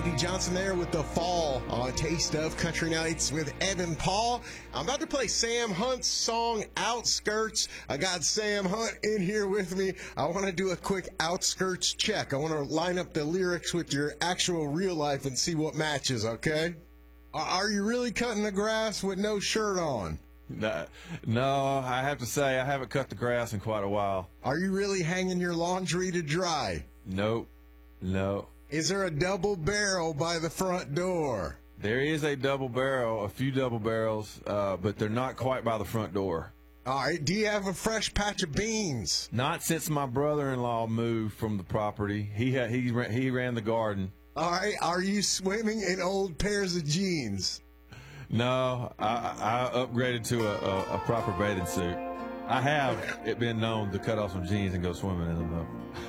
Cody Johnson there with The Fall on Taste of Country Nights with Evan Paul. I'm about to play Sam Hunt's song, Outskirts. I got Sam Hunt in here with me. I want to do a quick outskirts check. I want to line up the lyrics with your actual real life and see what matches, okay? Are you really cutting the grass with no shirt on? No, I have to say I haven't cut the grass in quite a while. Are you really hanging your laundry to dry? Nope. No. Is there a double barrel by the front door? There is a double barrel, a few double barrels, but they're not quite by the front door. All right. Do you have a fresh patch of beans? Not since my brother-in-law moved from the property. He ran the garden. All right. Are you swimming in old pairs of jeans? No, I upgraded to a proper bathing suit. I have been known to cut off some jeans and go swimming in them, though.